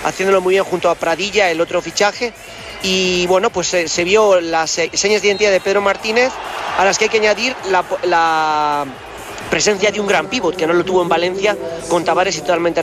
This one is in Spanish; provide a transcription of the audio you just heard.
haciéndolo muy bien junto a Pradilla, el otro fichaje. Y bueno, pues se vio las señas de identidad de Pedro Martínez, a las que hay que añadir la presencia de un gran pívot que no lo tuvo en Valencia, con Tavares y totalmente